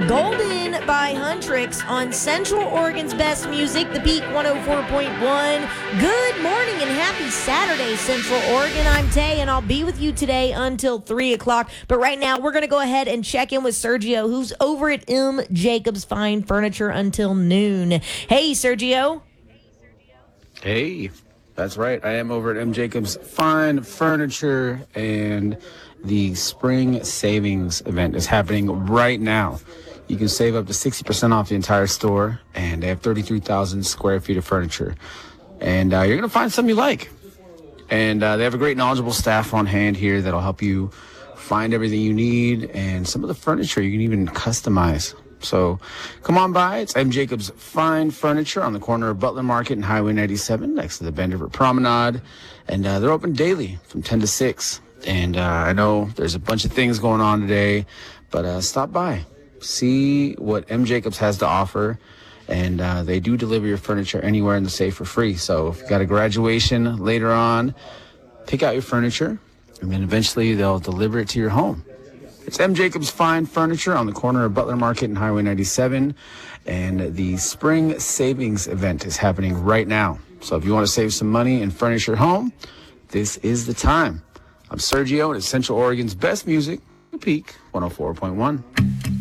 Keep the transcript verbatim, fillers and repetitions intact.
Golden by Huntrix on Central Oregon's best music, The Peak one oh four point one. Good morning and happy Saturday, Central Oregon. I'm Tay, and I'll be with you today until three o'clock. But right now, we're going to go ahead and check in with Sergio, who's over at M. Jacobs Fine Furniture until noon. Hey, Sergio. Hey, that's right. I am over at M. Jacobs Fine Furniture, and the spring savings event is happening right now. You can save up to sixty percent off the entire store, and they have thirty-three thousand square feet of furniture. And uh, you're going to find something you like. And uh, they have a great knowledgeable staff on hand here that'll help you find everything you need, and some of the furniture you can even customize. So come on by. It's M. Jacobs Fine Furniture on the corner of Butler Market and Highway ninety-seven next to the Bend River Promenade. And uh, they're open daily from ten to six. And uh, I know there's a bunch of things going on today, but uh, stop by. See what M. Jacobs has to offer. And uh, they do deliver your furniture anywhere in the state for free. So if you've got a graduation later on, pick out your furniture, and then eventually they'll deliver it to your home. It's M. Jacobs Fine Furniture on the corner of Butler Market and Highway ninety-seven. And the spring savings event is happening right now. So if you want to save some money and furnish your home, this is the time. I'm Sergio, and it's Central Oregon's best music, The Peak one oh four point one.